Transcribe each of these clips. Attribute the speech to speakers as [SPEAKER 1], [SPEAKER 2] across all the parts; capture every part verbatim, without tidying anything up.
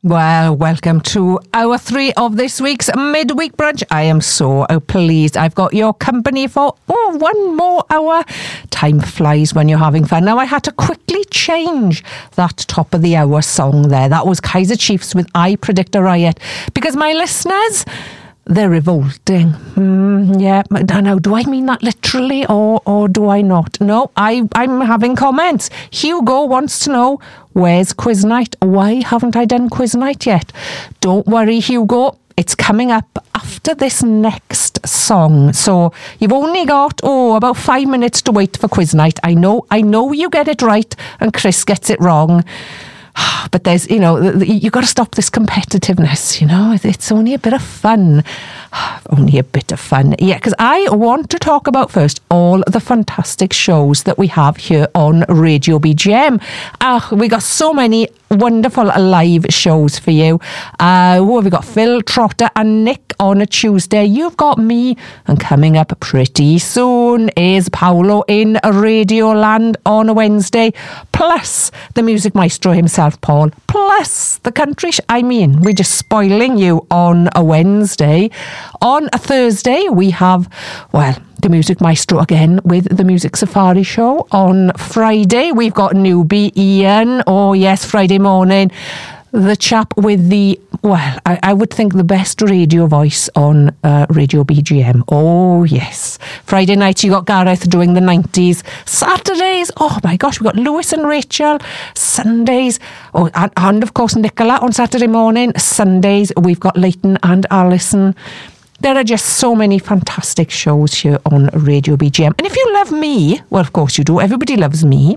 [SPEAKER 1] Well, welcome to hour three of this week's midweek brunch. I am so pleased I've got your company for oh, one more hour. Time flies when you're having fun. Now, I had to quickly change that top of the hour song there. That was Kaiser Chiefs with I Predict a Riot, because my listeners, they're revolting. Mm, yeah, now, do I mean that literally or or do I not? No, I, I'm having comments. Hugo wants to know, where's quiz night? Why haven't I done quiz night yet? Don't worry, Hugo. It's coming up after this next song. So you've only got, oh, about five minutes to wait for quiz night. I know, I know you get it right and Chris gets it wrong. But there's, you know, you've got to stop this competitiveness, you know. It's only a bit of fun. Only a bit of fun. Yeah, because I want to talk about first all the fantastic shows that we have here on Radio B G M. Ah, we got so many wonderful live shows for you. Uh, who have we got? Phil Trotter and Nick on a Tuesday. You've got me. And coming up pretty soon is Paolo in Radioland on a Wednesday. Plus the music maestro himself, Paul. Plus the country. Sh- I mean, we're just spoiling you on a Wednesday. On a Thursday, we have, well, the music maestro again with the Music Safari show. On Friday, we've got newbie Ian. Oh, yes, Friday morning. The chap with the, well, I, I would think the best radio voice on uh, Radio B G M. Oh, yes. Friday night, you got Gareth doing the nineties. Saturdays, oh my gosh, we got Lewis and Rachel. Sundays, oh, and, and of course, Nicola on Saturday morning. Sundays, we've got Leighton and Alison. There are just so many fantastic shows here on Radio B G M. And if you love me, well, of course you do. Everybody loves me.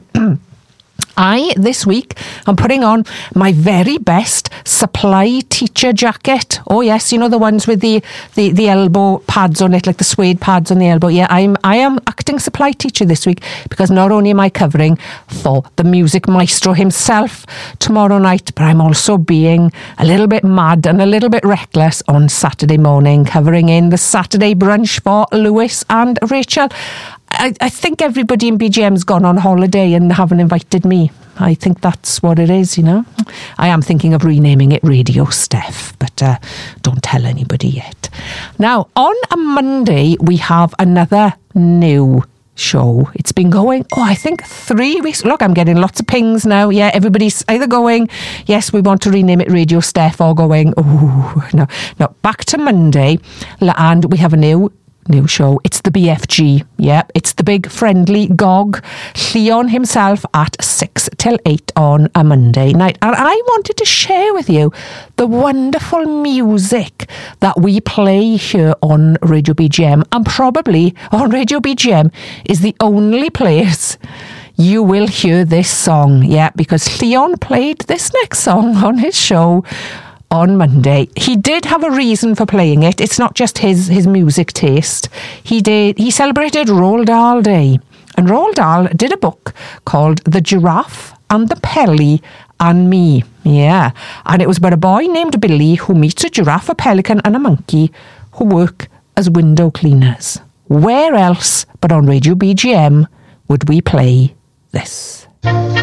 [SPEAKER 1] I, this week, am putting on my very best supply teacher jacket. Oh yes, you know the ones with the, the, the elbow pads on it, like the suede pads on the elbow. Yeah, I'm I am acting supply teacher this week, because not only am I covering for the music maestro himself tomorrow night, but I'm also being a little bit mad and a little bit reckless on Saturday morning, covering in the Saturday brunch for Lewis and Rachel. I, I think everybody in B G M's gone on holiday and haven't invited me. I think that's what it is, you know. I am thinking of renaming it Radio Steph, but uh, don't tell anybody yet. Now, on a Monday, we have another new show. It's been going, oh, I think three weeks. Look, I'm getting lots of pings now. Yeah, everybody's either going, yes, we want to rename it Radio Steph, or going, oh, no. No, back to Monday, and we have a new New show. It's the B F G. Yeah, it's the big friendly Gog. Leon himself at six till eight on a Monday night. And I wanted to share with you the wonderful music that we play here on Radio B G M. And probably on Radio B G M is the only place you will hear this song. Yeah, because Leon played this next song on his show on Monday. He did have a reason for playing it. It's not just his his music taste. He did. He celebrated Roald Dahl Day, and Roald Dahl did a book called The Giraffe and the Pelly and Me. Yeah, and it was about a boy named Billy who meets a giraffe, a pelican, and a monkey who work as window cleaners. Where else but on Radio B G M would we play this?